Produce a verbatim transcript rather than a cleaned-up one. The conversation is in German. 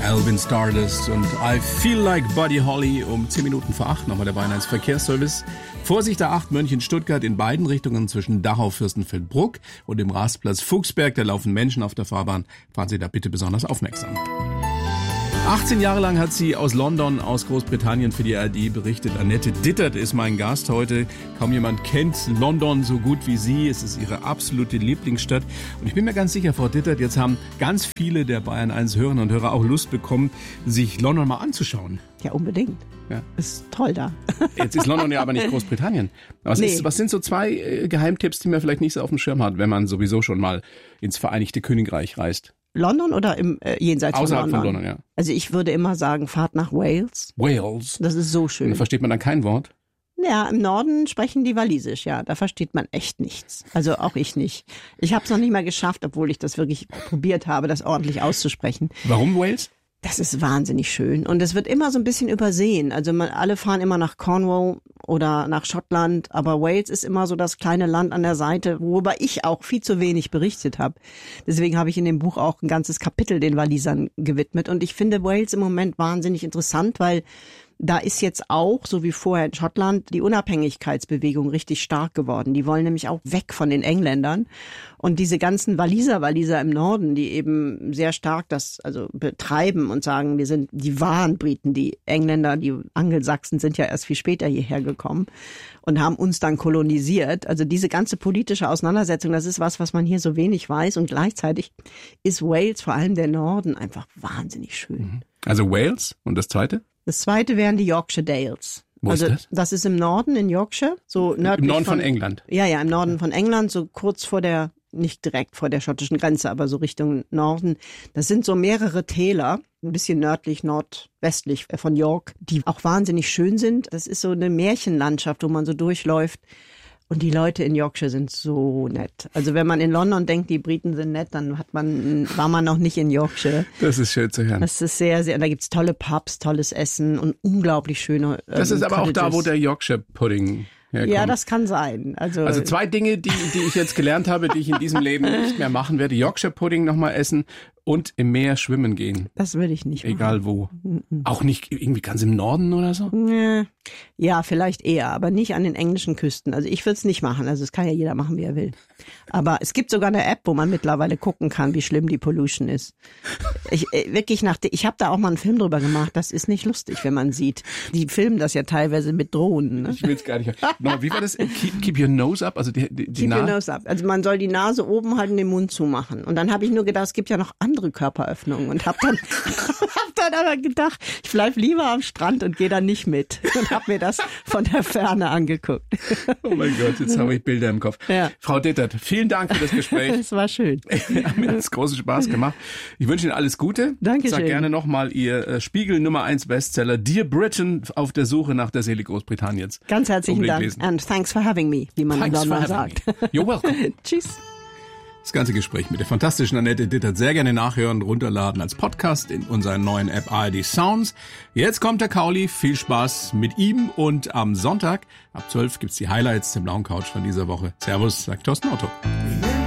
Alvin Stardust und I Feel Like Buddy Holly um zehn Minuten vor acht. Nochmal der Bayern eins Verkehrsservice. Vorsicht A acht München-Stuttgart in beiden Richtungen zwischen Dachau-Fürstenfeldbruck und dem Rastplatz Fuchsberg. Da laufen Menschen auf der Fahrbahn. Fahren Sie da bitte besonders aufmerksam. achtzehn Jahre lang hat sie aus London, aus Großbritannien für die A R D berichtet. Annette Dittert ist mein Gast heute. Kaum jemand kennt London so gut wie sie. Es ist ihre absolute Lieblingsstadt. Und ich bin mir ganz sicher, Frau Dittert, jetzt haben ganz viele der Bayern eins Hörerinnen und Hörer auch Lust bekommen, sich London mal anzuschauen. Ja, unbedingt. Ja. Ist toll da. Jetzt ist London ja aber nicht Großbritannien. Was, nee. ist, was sind so zwei äh, Geheimtipps, die man vielleicht nicht so auf dem Schirm hat, wenn man sowieso schon mal ins Vereinigte Königreich reist? London oder im äh, jenseits Außerhalb von London? von London, ja. Also ich würde immer sagen, fahrt nach Wales. Wales? Das ist so schön. Und da versteht man dann kein Wort? Ja, im Norden sprechen die Walisisch, ja. Da versteht man echt nichts. Also auch ich nicht. Ich habe es noch nicht mal geschafft, obwohl ich das wirklich probiert habe, das ordentlich auszusprechen. Warum Wales? Das ist wahnsinnig schön und es wird immer so ein bisschen übersehen. Also man, alle fahren immer nach Cornwall oder nach Schottland, aber Wales ist immer so das kleine Land an der Seite, worüber ich auch viel zu wenig berichtet habe. Deswegen habe ich in dem Buch auch ein ganzes Kapitel den Walisern gewidmet und ich finde Wales im Moment wahnsinnig interessant, weil da ist jetzt auch, so wie vorher in Schottland, die Unabhängigkeitsbewegung richtig stark geworden. Die wollen nämlich auch weg von den Engländern. Und diese ganzen Waliser, Waliser im Norden, die eben sehr stark das also betreiben und sagen, wir sind die wahren Briten. Die Engländer, die Angelsachsen sind ja erst viel später hierher gekommen und haben uns dann kolonisiert. Also diese ganze politische Auseinandersetzung, das ist was, was man hier so wenig weiß. Und gleichzeitig ist Wales, vor allem der Norden, einfach wahnsinnig schön. Also Wales und das Zweite? Das zweite wären die Yorkshire Dales. Wo also, ist das? Das ist im Norden in Yorkshire, so nördlich Im Norden von, von England? Ja, ja, im Norden von England, so kurz vor der, nicht direkt vor der schottischen Grenze, aber so Richtung Norden. Das sind so mehrere Täler, ein bisschen nördlich, nordwestlich von York, die auch wahnsinnig schön sind. Das ist so eine Märchenlandschaft, wo man so durchläuft. Und die Leute in Yorkshire sind so nett. Also wenn man in London denkt, die Briten sind nett, dann hat man, war man noch nicht in Yorkshire. Das ist schön zu hören. Das ist sehr, sehr, da gibt's tolle Pubs, tolles Essen und unglaublich schöne ähm, Das ist aber Cottages. auch da, wo der Yorkshire Pudding herkommt. Ja, das kann sein. Also, also zwei Dinge, die, die ich jetzt gelernt habe, die ich in diesem Leben nicht mehr machen werde. Yorkshire Pudding nochmal essen und im Meer schwimmen gehen. Das würde ich nicht machen. Egal wo. Mhm. Auch nicht irgendwie ganz im Norden oder so? Ja, vielleicht eher, aber nicht an den englischen Küsten. Also ich würde es nicht machen. Also es kann ja jeder machen, wie er will. Aber es gibt sogar eine App, wo man mittlerweile gucken kann, wie schlimm die Pollution ist. Ich äh, wirklich nach, ich habe da auch mal einen Film drüber gemacht. Das ist nicht lustig, wenn man sieht. Die filmen das ja teilweise mit Drohnen. Ne? Ich will es gar nicht. No, wie war das? Keep, keep your nose up, also die, die, die Keep your nose up. Also man soll die Nase oben halten, den Mund zumachen. Und dann habe ich nur gedacht, es gibt ja noch andere Körperöffnungen und habe dann, hab dann aber gedacht, ich bleib lieber am Strand und gehe dann nicht mit und habe mir das von der Ferne angeguckt. Oh mein Gott, jetzt habe ich Bilder im Kopf. Ja. Frau Dittert, vielen Dank für das Gespräch. Es war schön. Ja, mir hat es großen Spaß gemacht. Ich wünsche Ihnen alles Gute. Dankeschön. Sag gerne nochmal Ihr äh, Spiegel Nummer eins Bestseller Dear Britain auf der Suche nach der Seele Großbritanniens. Ganz herzlichen Dank lesen. and thanks for having me, wie man Thanks in London sagt. Me. You're welcome. Tschüss. Das ganze Gespräch mit der fantastischen Annette Dittert sehr gerne nachhören, runterladen als Podcast in unserer neuen App A R D Sounds. Jetzt kommt der Kauli, viel Spaß mit ihm und am Sonntag ab zwölf gibt's die Highlights der blauen Couch von dieser Woche. Servus, sagt Thorsten Otto.